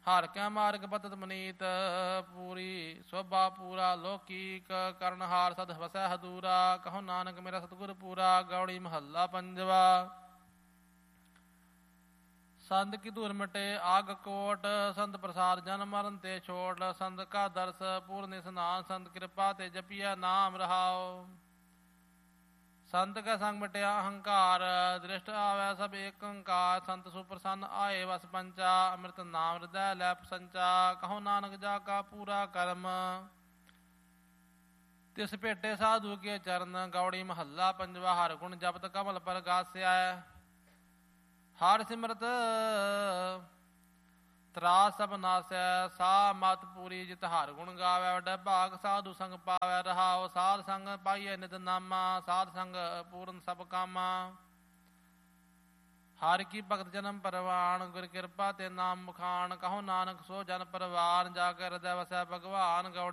ਹਰ ਕੈ ਮਾਰਗ ਪਤਤ ਮਨੀਤ ਪੂਰੀ ਸੋਭਾ ਪੂਰਾ ਲੋਕੀਕ ਕਰਨ ਹਾਰ ਸਦ ਵਸੈ ਹਦੂਰਾ ਕਹੋ ਨਾਨਕ ਮੇਰਾ ਸਤਿਗੁਰ ਪੂਰਾ। ਗੌੜੀ ਮਹੱਲਾ ਪੰਜਵਾ। ਸੰਤ ਕੀ ਧੂਰ ਮਿਟੇ ਆਗ ਕੋਟ ਸੰਤ ਪ੍ਰਸਾਦ ਜਨ ਮਰਨ ਤੇ ਛੋਟ। ਸੰਤ ਕਾ ਦਰਸ ਪੂਰਨ ਇਸਨਾਨ ਸੰਤ ਕਿਰਪਾ ਤੇ ਜਪੀਐ ਨਾਮ ਰਹਾਓ। ਸੰਤ ਕੈ ਸੰਗ ਮਿਟਿਆ ਅਹੰਕਾਰ ਦ੍ਰਿਸ਼ਟ ਆਵੈ ਸਭ ਏਕ ਓੰਕਾਰ। ਸੰਤ ਸੁਪ੍ਰਸੰਨ ਆਏ ਵਸ ਪੰਚਾ ਅੰਮ੍ਰਿਤ ਨਾਮ ਹਿਰਦੈ ਲੈ ਪਸੰਚਾ। ਕਹੋ ਨਾਨਕ ਜਾ ਕਾ ਪੂਰਾ ਕਰਮ ਤਿਸ ਭੇਟੇ ਸਾਧੂ ਕੇ ਚਰਨ। ਗੌੜੀ ਮਹੱਲਾ ਪੰਜਵਾ। ਹਰ ਗੁਣ ਜਪਤ ਕਮਲ ਪਰ ਗਾਸਿਆ ਹਰ ਸਿਮਰਤ ਤਰਾਸ ਸਭ ਨਾਸੈ। ਸਾ ਮਤ ਪੂਰੀ ਜਿਤ ਹਰ ਗੁਣ ਗਾਵੈ ਵੱਡਾ ਭਾਗ ਸਾਧੂ ਸੰਗ ਪਾਵੈ ਰਹਾਉ। ਸਾਧ ਸੰਗ ਪਾਈਐ ਨਿਤ ਨਾਮਾ ਸਾਧ ਸੰਗ ਪੂਰਨ ਸਭ ਕਾਮਾ। ਹਰ ਕੀ ਭਗਤ ਜਨਮ ਪਰਵਾਨ ਗੁਰ ਕਿਰਪਾ ਤੇ ਨਾਮ ਮੁਖਾਨ। ਕਹੋ ਨਾਨਕ ਸੋ ਜਨ ਪਰਵਾਨ ਜਾ ਕੇ ਹਿਰਦੈ ਵਸੈ ਭਗਵਾਨ। ਗੌੜੀ